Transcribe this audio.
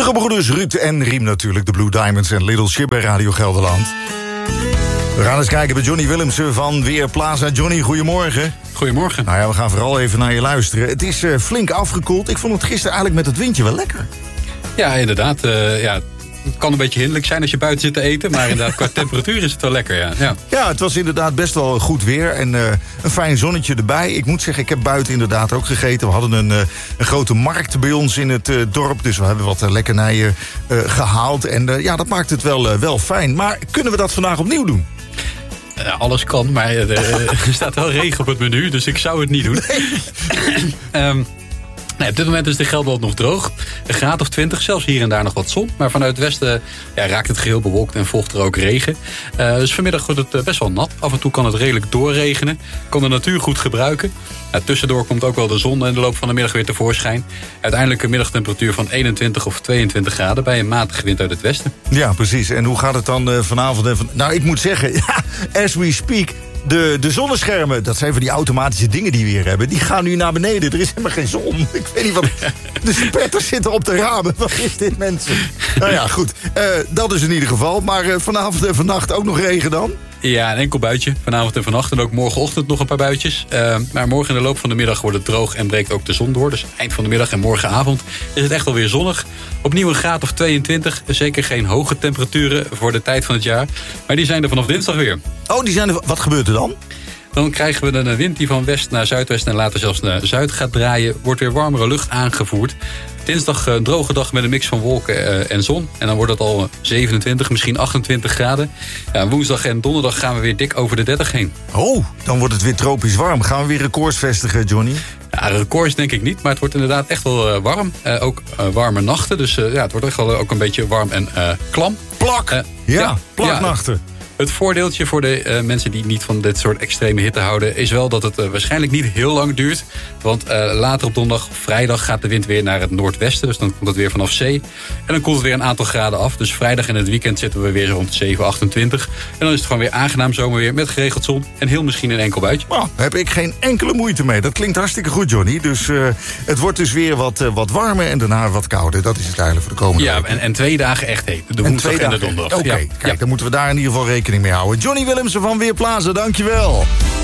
gebroeders Ruud en Riem natuurlijk. De Blue Diamonds en Little Ship bij Radio Gelderland. We gaan eens kijken bij Johnny Willemsen van Weerplaza. Johnny, goedemorgen. Goedemorgen. Nou ja, we gaan vooral even naar je luisteren. Het is flink afgekoeld. Ik vond het gisteren eigenlijk met het windje wel lekker. Ja, inderdaad. Het kan een beetje hinderlijk zijn als je buiten zit te eten. Maar inderdaad, qua temperatuur is het wel lekker, ja. Ja, het was inderdaad best wel goed weer. En een fijn zonnetje erbij. Ik moet zeggen, ik heb buiten inderdaad ook gegeten. We hadden een grote markt bij ons in het dorp. Dus we hebben wat lekkernijen gehaald. En dat maakt het wel fijn. Maar kunnen we dat vandaag opnieuw doen? Alles kan, maar er staat wel regen op het menu. Dus ik zou het niet doen. Nee, op dit moment is de Gelderland nog droog. Een graad of 20, zelfs hier en daar nog wat zon. Maar vanuit het westen raakt het geheel bewolkt en volgt er ook regen. Dus vanmiddag wordt het best wel nat. Af en toe kan het redelijk doorregenen. Kan de natuur goed gebruiken. Tussendoor komt ook wel de zon in de loop van de middag weer tevoorschijn. Uiteindelijk een middagtemperatuur van 21 of 22 graden... bij een matige wind uit het westen. Ja, precies. En hoe gaat het dan vanavond? Nou, ik moet zeggen, as we speak... De zonneschermen, dat zijn van die automatische dingen die we hier hebben... die gaan nu naar beneden. Er is helemaal geen zon. Ik weet niet wat... De spetters zitten op de ramen. Wat is dit, mensen? Nou ja, goed. Dat is in ieder geval. Maar vanavond en vannacht ook nog regen dan? Ja, een enkel buitje. Vanavond en vannacht. En ook morgenochtend nog een paar buitjes. Maar morgen in de loop van de middag wordt het droog en breekt ook de zon door. Dus eind van de middag en morgenavond is het echt alweer zonnig. Opnieuw een graad of 22. Zeker geen hoge temperaturen voor de tijd van het jaar. Maar die zijn er vanaf dinsdag weer. Oh, die zijn er. Wat gebeurt er dan? Dan krijgen we een wind die van west naar zuidwest en later zelfs naar zuid gaat draaien. Wordt weer warmere lucht aangevoerd. Dinsdag een droge dag met een mix van wolken en zon. En dan wordt het al 27, misschien 28 graden. Ja, woensdag en donderdag gaan we weer dik over de 30 heen. Oh, dan wordt het weer tropisch warm. Gaan we weer records vestigen, Johnny? Ja, records denk ik niet, maar het wordt inderdaad echt wel warm. Ook warme nachten, dus het wordt echt wel ook een beetje warm en klam. Plak! Plaknachten. Ja. Het voordeeltje voor de mensen die niet van dit soort extreme hitte houden... is wel dat het waarschijnlijk niet heel lang duurt. Want later op donderdag of vrijdag gaat de wind weer naar het noordwesten. Dus dan komt het weer vanaf zee. En dan komt het weer een aantal graden af. Dus vrijdag en het weekend zitten we weer rond 7, 28. En dan is het gewoon weer aangenaam zomerweer met geregeld zon. En heel misschien een enkel buitje. Nou, daar heb ik geen enkele moeite mee. Dat klinkt hartstikke goed, Johnny. Dus het wordt dus weer wat warmer en daarna wat kouder. Dat is het eigenlijk voor de komende weken. En 2 dagen echt heet. De woensdag en de donderdag. Oké, kijk, dan moeten we daar in ieder geval rekening mee houden. Johnny Willemsen van Weerplaza, dankjewel.